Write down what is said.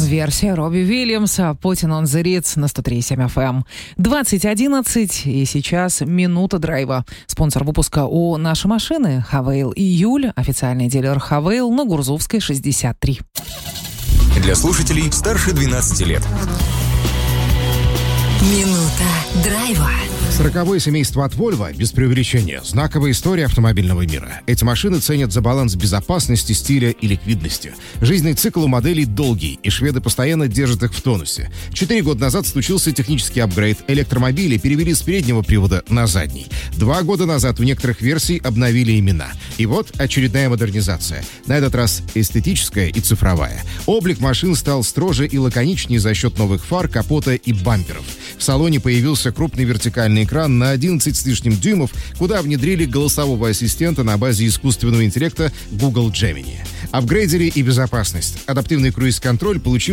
версия Робби Уильямса «Putting on the Ritz» на 103.7 FM. 20:11, и сейчас минута драйва. Спонсор выпуска у «Наши машины» Хавейл Июль, официальный дилер Хавейл на Гурзувской, 63. Для слушателей старше 12 лет. Минута драйва. 40-е семейство от Volvo, без преувеличения, знаковая история автомобильного мира. Эти машины ценят за баланс безопасности, стиля и ликвидности. Жизненный цикл у моделей долгий, и шведы постоянно держат их в тонусе. 4 года назад случился технический апгрейд. Электромобили перевели с переднего привода на задний. 2 года назад у некоторых версий обновили имена. И вот очередная модернизация. На этот раз эстетическая и цифровая. Облик машин стал строже и лаконичнее за счет новых фар, капота и бамперов. В салоне появился крупный вертикальный экран на 11 с лишним дюймов, куда внедрили голосового ассистента на базе искусственного интеллекта Google Gemini. Апгрейдили и безопасность. Адаптивный круиз-контроль получил